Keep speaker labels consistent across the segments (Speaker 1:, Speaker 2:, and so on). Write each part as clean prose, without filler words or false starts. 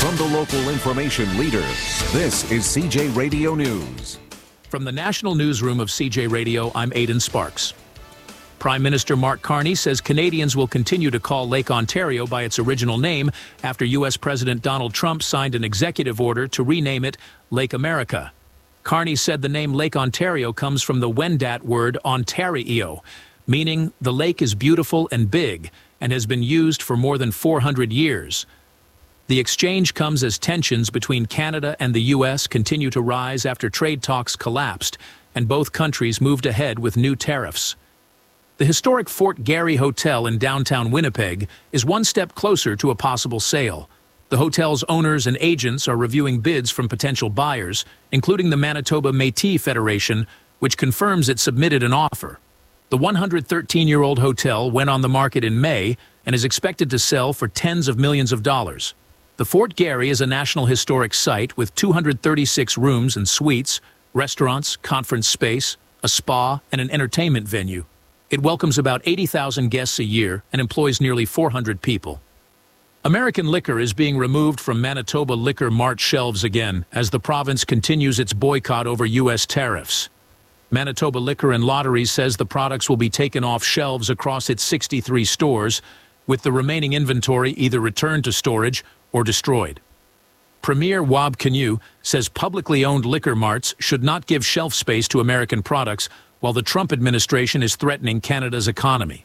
Speaker 1: From the local information leader, this is CJ Radio News.
Speaker 2: From the National Newsroom of CJ Radio, I'm Aidan Sparks. Prime Minister Mark Carney says Canadians will continue to call Lake Ontario by its original name after U.S. President Donald Trump signed an executive order to rename it Lake America. Carney said the name Lake Ontario comes from the Wendat word Ontario, meaning the lake is beautiful and big and has been used for more than 400 years. The exchange comes as tensions between Canada and the U.S. continue to rise after trade talks collapsed and both countries moved ahead with new tariffs. The historic Fort Garry Hotel in downtown Winnipeg is one step closer to a possible sale. The hotel's owners and agents are reviewing bids from potential buyers, including the Manitoba Métis Federation, which confirms it submitted an offer. The 113-year-old hotel went on the market in May and is expected to sell for tens of millions of dollars. The Fort Garry is a National Historic Site with 236 rooms and suites, restaurants, conference space, a spa, and an entertainment venue. It welcomes about 80,000 guests a year and employs nearly 400 people. American liquor is being removed from Manitoba Liquor Mart shelves again as the province continues its boycott over U.S. tariffs. Manitoba Liquor and Lotteries says the products will be taken off shelves across its 63 stores, with the remaining inventory either returned to storage or destroyed. Premier Wab Kinew says publicly owned liquor marts should not give shelf space to American products while the Trump administration is threatening Canada's economy.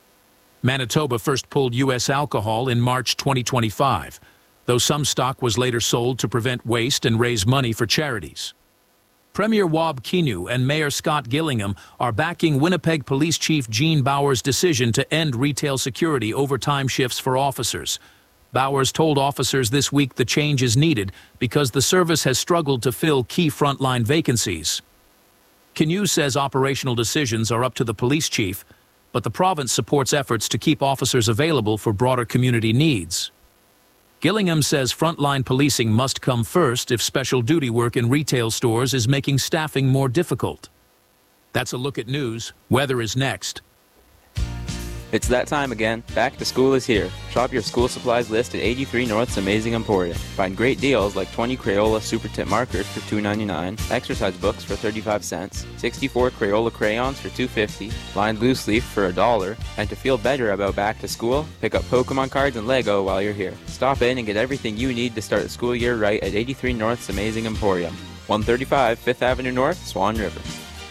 Speaker 2: Manitoba first pulled U.S. alcohol in March 2025, though some stock was later sold to prevent waste and raise money for charities. Premier Wab Kinew and Mayor Scott Gillingham are backing Winnipeg Police Chief Gene Bauer's decision to end retail security overtime shifts for officers. Bowers told officers this week the change is needed because the service has struggled to fill key frontline vacancies. Kinew says operational decisions are up to the police chief, but the province supports efforts to keep officers available for broader community needs. Gillingham says frontline policing must come first if special duty work in retail stores is making staffing more difficult. That's a look at news. Weather is next.
Speaker 3: It's that time again. Back to school is here. Shop your school supplies list at 83 North's Amazing Emporium. Find great deals like 20 Crayola Super Tip markers for $2.99, exercise books for 35 cents, 64 Crayola crayons for $2.50, lined loose leaf for $1, and to feel better about back to school, pick up Pokemon cards and Lego while you're here. Stop in and get everything you need to start the school year right at 83 North's Amazing Emporium, 135 5th Avenue North, Swan River.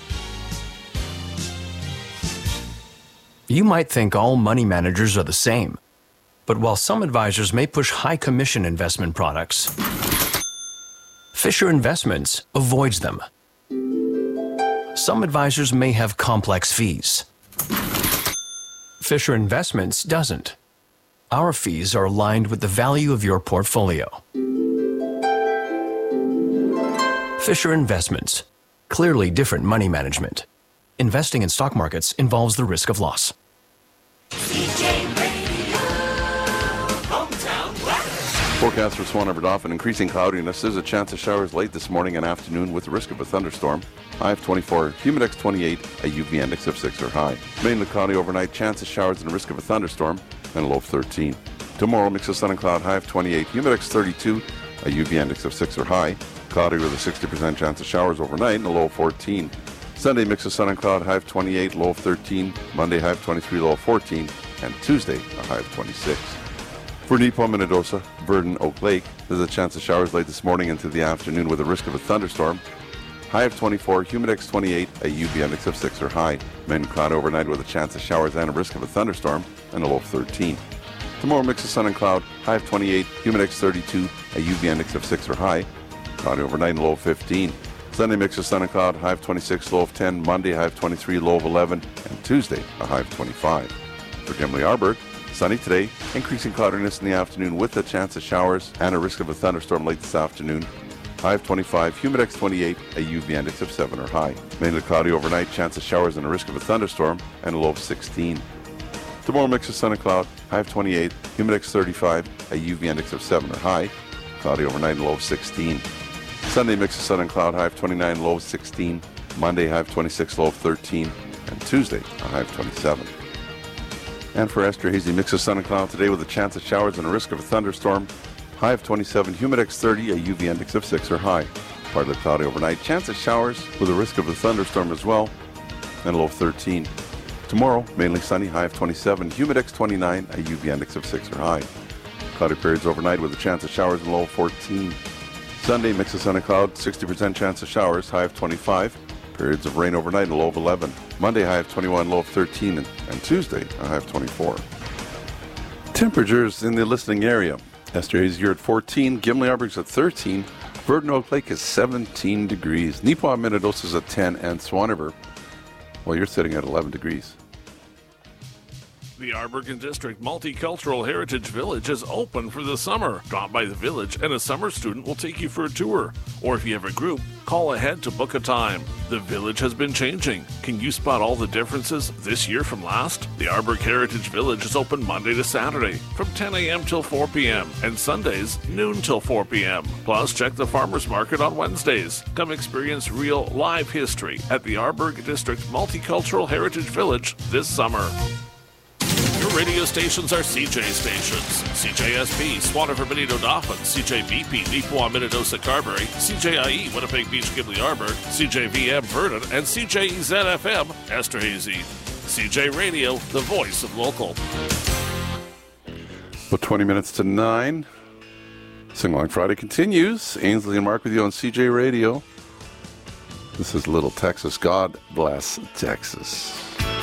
Speaker 4: You might think all money managers are the same, but while some advisors may push high commission investment products, Fisher Investments avoids them. Some advisors may have complex fees. Fisher Investments doesn't. Our fees are aligned with the value of your portfolio. Fisher Investments, clearly different money management. Investing in stock markets involves the risk of loss.
Speaker 5: Forecast for Swan River Dauphin, increasing cloudiness. There's a chance of showers late this morning and afternoon with the risk of a thunderstorm. High of 24, Humidex 28, a UV index of 6 or high. Mainly cloudy overnight, chance of showers and a risk of a thunderstorm, and a low of 13. Tomorrow, mix of sun and cloud, high of 28, Humidex 32, a UV index of 6 or high. Cloudy with a 60% chance of showers overnight and a low of 14. Sunday, mix of sun and cloud, high of 28, low of 13. Monday, high of 23, low of 14. And Tuesday, a high of 26. For Nepo, Minnedosa, Verdon, Oak Lake, there's a chance of showers late this morning into the afternoon with a risk of a thunderstorm. High of 24, Humidex 28, a UV index of 6 or high. Mainly cloud overnight with a chance of showers and a risk of a thunderstorm, and a low of 13. Tomorrow, mix of sun and cloud, high of 28, Humidex 32, a UV index of 6 or high. Cloudy overnight and low of 15. Sunday, mix of sun and cloud, high of 26, low of 10. Monday, high of 23, low of 11. And Tuesday, a high of 25. For Dimley Arbor, sunny today, increasing cloudiness in the afternoon with a chance of showers and a risk of a thunderstorm late this afternoon. High of 25, Humidex 28, a UV index of 7 or high. Mainly cloudy overnight, chance of showers and a risk of a thunderstorm, and a low of 16. Tomorrow, mix of sun and cloud, high of 28, Humidex 35, a UV index of 7 or high. Cloudy overnight and low of 16. Sunday, mix of sun and cloud, high of 29, low of 16. Monday, high of 26, low of 13. And Tuesday, a high of 27. And for Esterhazy, mix of sun and cloud today with a chance of showers and a risk of a thunderstorm. high of 27. Humidex 30, a UV index of 6 or high. Partly cloudy overnight. Chance of showers with a risk of a thunderstorm as well, and a low of 13. Tomorrow, mainly sunny, high of 27. Humidex 29, a UV index of 6 or high. Cloudy periods overnight with a chance of showers and low of 14. Sunday, mix of sun and cloud, 60% chance of showers, high of 25. Periods of rain overnight and a low of 11. Monday, high of 21, low of 13. And Tuesday, a high of 24. Temperatures in the listening area. Esterhazy, you're at 14. Gimli Arborg's at 13. Verdon Oak Lake is 17 degrees. Neepawa Minnedosa is at 10. And Swan River, well, you're sitting at 11 degrees.
Speaker 6: The Arborgen District Multicultural Heritage Village is open for the summer. Drop by the village and a summer student will take you for a tour. Or if you have a group, call ahead to book a time. The village has been changing. Can you spot all the differences this year from last? The Arborg Heritage Village is open Monday to Saturday from 10 a.m. till 4 p.m. and Sundays noon till 4 p.m. Plus, check the farmers market on Wednesdays. Come experience real live history at the Arborg District Multicultural Heritage Village this summer. Your radio stations are CJ stations. CJSP, Swan River, Benito Dauphin, CJBP, Neepawa, Minnedosa, Carberry, CJIE, Winnipeg Beach, Gimli Arbor, CJVM, Verdon, and CJEZ-FM, Esterhazy. CJ Radio, the voice of local.
Speaker 5: About 20 minutes to 9. Sing-Along Friday continues. Ainsley and Mark with you on CJ Radio. This is Little Texas. God bless Texas.